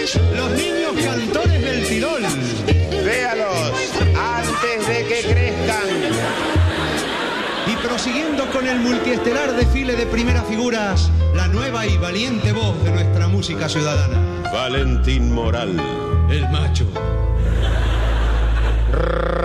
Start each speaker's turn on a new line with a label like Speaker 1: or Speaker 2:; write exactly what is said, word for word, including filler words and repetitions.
Speaker 1: los niños cantores del Tirol.
Speaker 2: Véalos antes de que crezcan.
Speaker 1: Y prosiguiendo con el multiestelar desfile de primeras figuras, la nueva y valiente voz de nuestra música ciudadana.
Speaker 2: Valentín Moral.
Speaker 1: El macho.